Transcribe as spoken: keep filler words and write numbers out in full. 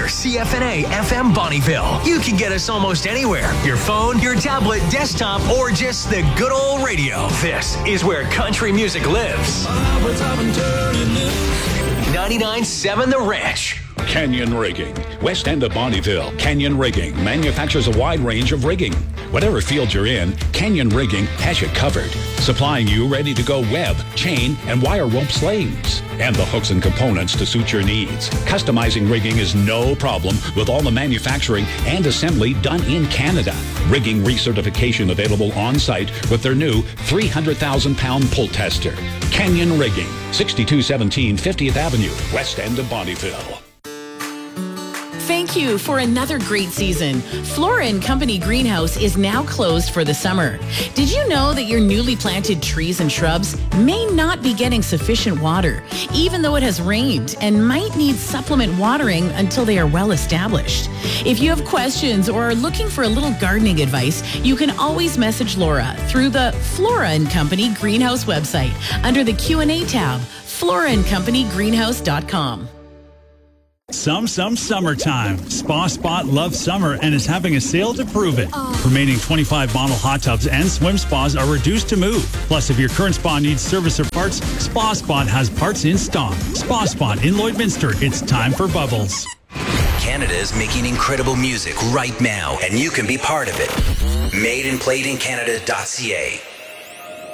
C F N A F M Bonnyville. You can get us almost anywhere. Your phone, your tablet, desktop, or just the good old radio. This is where country music lives. ninety-nine point seven The Ranch. Canyon Rigging. West end of Bonnyville, Canyon Rigging manufactures a wide range of rigging. Whatever field you're in, Canyon Rigging has you covered. Supplying you ready-to-go web, chain, and wire rope slings. And the hooks and components to suit your needs. Customizing rigging is no problem with all the manufacturing and assembly done in Canada. Rigging recertification available on-site with their new three hundred thousand pound pull tester. Canyon Rigging, sixty-two seventeen fiftieth Avenue, west end of Bonnyville. Thank you for another great season. Flora and Company Greenhouse is now closed for the summer. Did you know that your newly planted trees and shrubs may not be getting sufficient water, even though it has rained, and might need supplement watering until they are well established? If you have questions or are looking for a little gardening advice, you can always message Laura through the Flora and Company Greenhouse website under the Q and A tab, flora and company greenhouse dot com. Some, some summertime. Spa Spot loves summer and is having a sale to prove it. Oh. Remaining twenty-five model hot tubs and swim spas are reduced to move. Plus, if your current spa needs service or parts, Spa Spot has parts in stock. Spa Spot in Lloydminster. It's time for bubbles. Canada is making incredible music right now, and you can be part of it. made and played in canada dot c a